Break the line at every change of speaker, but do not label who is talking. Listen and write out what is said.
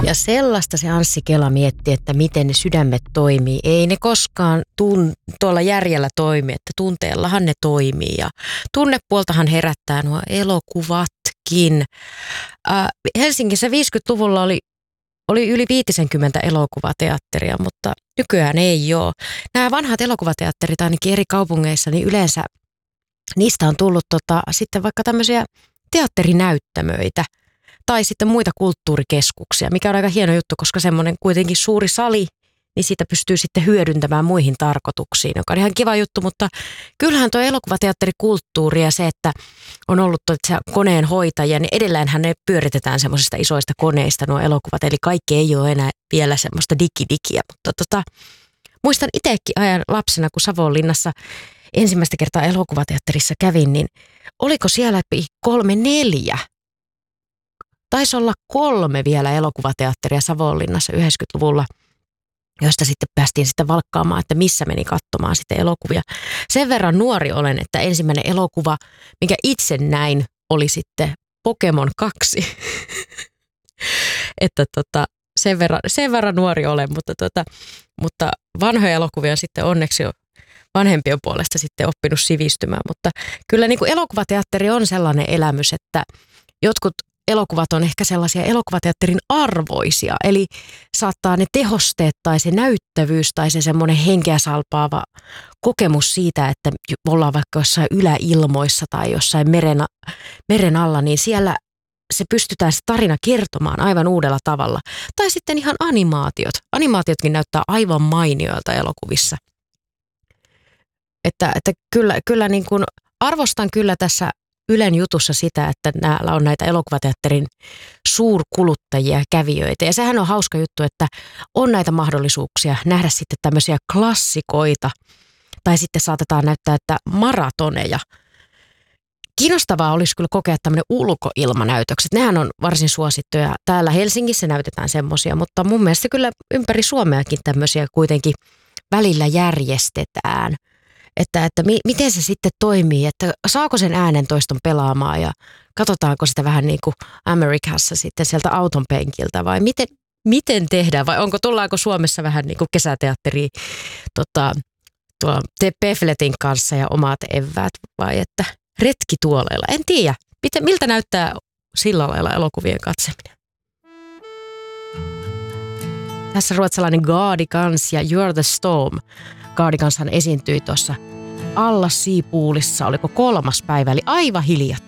Ja sellaista se Anssi Kela mietti, että miten ne sydämet toimii. Ei ne koskaan tuolla järjellä toimi, että tunteellahan ne toimii. Ja tunnepuoltahan herättää nuo elokuvatkin. Helsingissä 50-luvulla oli yli 50 elokuvateatteria, mutta nykyään ei ole. Nämä vanhat elokuvateatterit ainakin eri kaupungeissa, niin yleensä niistä on tullut sitten vaikka tämmöisiä teatterinäyttämöitä tai sitten muita kulttuurikeskuksia, mikä on aika hieno juttu, koska semmoinen kuitenkin suuri sali, niin sitä pystyy sitten hyödyntämään muihin tarkoituksiin, joka on ihan kiva juttu, mutta kyllähän tuo elokuvateatterikulttuuri ja se, että on ollut koneen hoitajia, niin edelleenhän ne pyöritetään semmoisista isoista koneista nuo elokuvat, eli kaikki ei ole enää vielä semmoista digidigiä, mutta muistan itsekin ajan lapsena, kun Savonlinnassa ensimmäistä kertaa elokuvateatterissa kävin, niin oliko siellä 3-4? Taisi olla 3 vielä elokuvateatteria Savonlinnassa 90-luvulla, josta sitten päästiin sitten valkkaamaan, että missä meni katsomaan sitten elokuvia. Sen verran nuori olen, että ensimmäinen elokuva, minkä itse näin, oli sitten Pokemon 2. Että sen verran nuori olen, mutta vanhoja elokuvia sitten onneksi on vanhempien puolesta sitten oppinut sivistymään. Mutta kyllä niin kuin elokuvateatteri on sellainen elämys, että jotkut elokuvat on ehkä sellaisia elokuvateatterin arvoisia, eli saattaa ne tehosteet tai se näyttävyys tai se semmoinen henkeä salpaava kokemus siitä, että ollaan vaikka jossain yläilmoissa tai jossain meren alla, niin siellä se pystytään se tarina kertomaan aivan uudella tavalla. Tai sitten ihan animaatiot. Animaatiotkin näyttää aivan mainioilta elokuvissa. Että kyllä niin kuin arvostan kyllä tässä Ylen jutussa sitä, että näillä on näitä elokuvateatterin suurkuluttajia, kävijöitä. Ja sehän on hauska juttu, että on näitä mahdollisuuksia nähdä sitten tämmöisiä klassikoita. Tai sitten saatetaan näyttää, että maratoneja. Kiinnostavaa olisi kyllä kokea tämmöinen ulkoilmanäytökset. Nehän on varsin suosittuja. Täällä Helsingissä näytetään semmoisia, mutta mun mielestä kyllä ympäri Suomeakin tämmöisiä kuitenkin välillä järjestetään. Että miten se sitten toimii, että saako sen äänentoiston pelaamaan ja katsotaanko sitä vähän niin kuin Amerikassa sitten sieltä auton penkiltä vai miten tehdään vai tullaanko Suomessa vähän niin kuin kesäteatteri Pefletin kanssa ja omat eväät vai että retkituoleilla. En tiedä, miltä näyttää sillä lailla elokuvien katseminen. Tässä ruotsalainen Gaadikans ja You're the Storm. Gaadikanshan esiintyi tuossa Alla Siipuulissa, oliko 3. päivä, eli aivan hiljattain.